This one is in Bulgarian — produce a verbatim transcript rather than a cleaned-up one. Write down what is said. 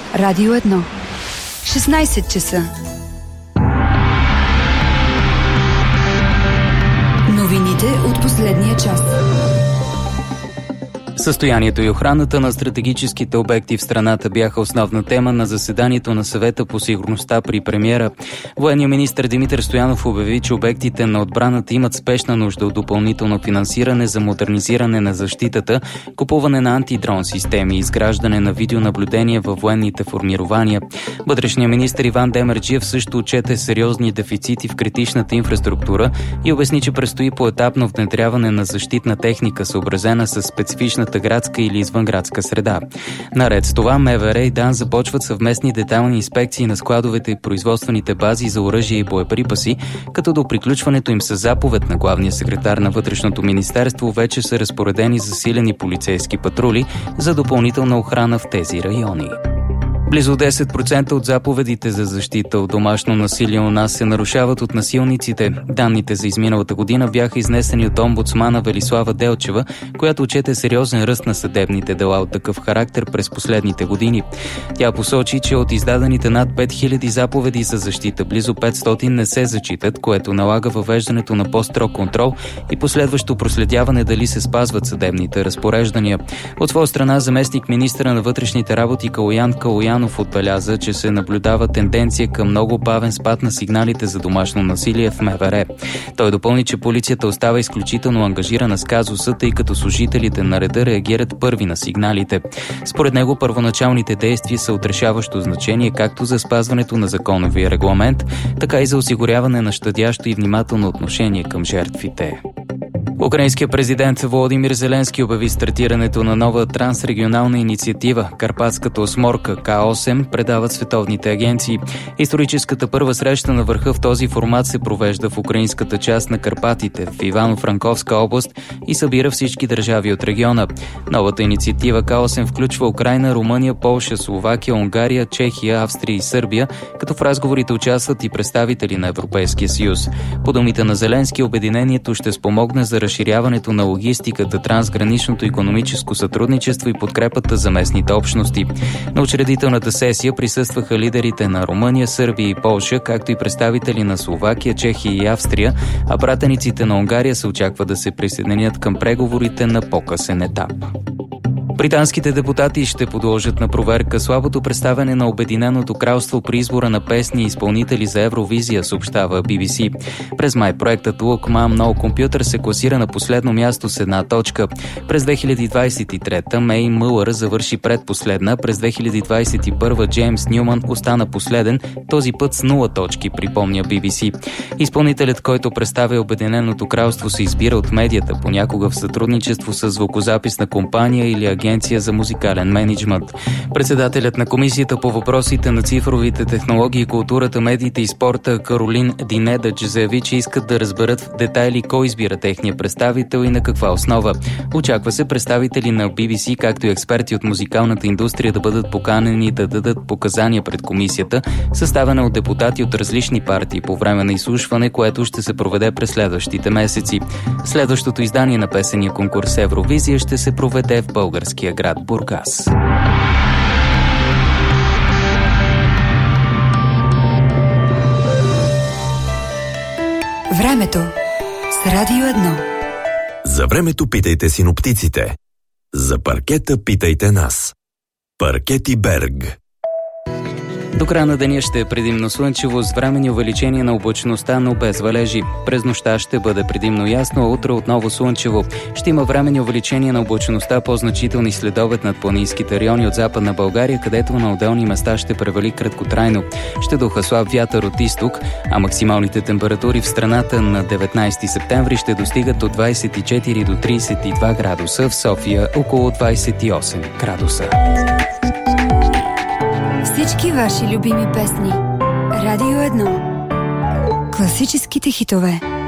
Радио едно. шестнайсет часа. Новините от последния час. Състоянието и охраната на стратегическите обекти в страната бяха основна тема на заседанието на Съвета по сигурността при премиера. Военният министър Димитър Стоянов обяви, че обектите на отбраната имат спешна нужда от допълнително финансиране за модернизиране на защитата, купуване на антидрон системи и изграждане на видеонаблюдение във военните формирования. Вътрешният министър Иван Демерджиев също отчете сериозни дефицити в критичната инфраструктура и обясни, че предстои поетапно внедряване на защитна техника, съобразена с специфичната градска или извънградска среда. Наред с това, МВР и ДАНС започват съвместни детайлни инспекции на складовете и производствените бази за оръжие и боеприпаси, като до приключването им с заповед на главния секретар на Вътрешното министерство вече са разпоредени засилени полицейски патрули за допълнителна охрана в тези райони. Близо десет процента от заповедите за защита от домашно насилие у нас се нарушават от насилниците. Данните за изминалата година бяха изнесени от омбудсмана Велислава Делчева, която отчете сериозен ръст на съдебните дела от такъв характер през последните години. Тя посочи, че от издадените над пет хиляди заповеди за защита, близо петстотин не се зачитат, което налага въвеждането на по-строг контрол и последващо проследяване дали се спазват съдебните разпореждания. От своя страна, заместник министъра на вътрешните работи Калоян Калоян отбеляза, че се наблюдава тенденция към много бавен спад на сигналите за домашно насилие в МВР. Той допълни, че полицията остава изключително ангажирана с казуса, тъй като служителите на реда реагират първи на сигналите. Според него, първоначалните действия са от решаващо значение както за спазването на законовия регламент, така и за осигуряване на щадящо и внимателно отношение към жертвите. Украинският президент Володимир Зеленски обяви стартирането на нова трансрегионална инициатива Карпатската осморка К осем, предават световните агенции. Историческата първа среща на върха в този формат се провежда в украинската част на Карпатите, в Ивано-Франковска област, и събира всички държави от региона. Новата инициатива К осем включва Украйна, Румъния, Полша, Словакия, Унгария, Чехия, Австрия и Сърбия, като в разговорите участват и представители на Европейския съюз. По думите на Зеленски, обединението ще спомогне за разширяването на логистиката, трансграничното икономическо сътрудничество и подкрепата за местните общности. На учредителната сесия присъстваха лидерите на Румъния, Сърбия и Полша, както и представители на Словакия, Чехия и Австрия, а пратениците на Унгария се очаква да се присъединят към преговорите на по-късен етап. Британските депутати ще подложат на проверка слабото представяне на Обединеното кралство при избора на песни и изпълнители за Евровизия, съобщава Би Би Си. През май проектът Look Mom No Computer се класира на последно място с една точка. През две хиляди двадесет и трета Мей Мълър завърши предпоследна, през две хиляди двадесет и първа Джеймс Нюман остана последен, този път с нула точки, припомня Би Би Си. Изпълнителят, който представя Обединеното кралство, се избира от медията, понякога в сътрудничество с звукозаписна компания или агенция за музикален мениджмънт. Председателят на Комисията по въпросите на цифровите технологии, културата, медиите и спорта Каролин Динедач заяви, че искат да разберат в детайли кой избира техния представител и на каква основа. Очаква се представители на Би Би Си, както и експерти от музикалната индустрия да бъдат поканени да дадат показания пред комисията, съставена от депутати от различни партии по време на изслушване, което ще се проведе през следващите месеци. Следващото издание на песения конкурс Евровизия ще се проведе в български град Бургас. Времето с Радио едно. За времето питайте синоптиците. За паркета питайте нас. Паркети Берг. До края на деня ще е предимно слънчево с временни увеличение на облачността, но без валежи. През нощта ще бъде предимно ясно, а утре отново слънчево. Ще има временни увеличение на облачността, по-значителни следобед над планинските райони от Западна България, където на отделни места ще превали краткотрайно. Ще духа слаб вятър от изток, а максималните температури в страната на деветнайсети септември ще достигат от двадесет и четири до тридесет и два градуса, в София около двадесет и осем градуса. Всички ваши любими песни. Радио едно. Класическите хитове.